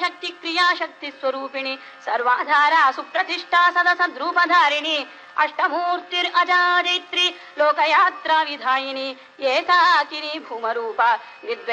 शक्ति क्रिया शक्ति स्वरूपिणी सर्वाधारा सुप्रतिष्ठा सदसद्रूपधारिणी अष्टमूर्तिरजादित्री लोकयात्रा विधायिनी एकाकिनी भूमरूपा